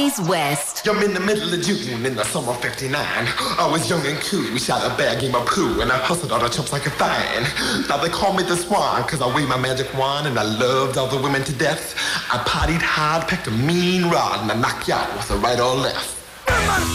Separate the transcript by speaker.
Speaker 1: DJs West.
Speaker 2: I'm in the middle of June in the summer of 59. I was young and cool, we shot a bad game of poo, and I hustled all the chumps like a fine. Now they call me the Swan, cause I wave my magic wand, and I loved all the women to death. I partied hard, picked a mean rod, and I knocked you out with a right or left.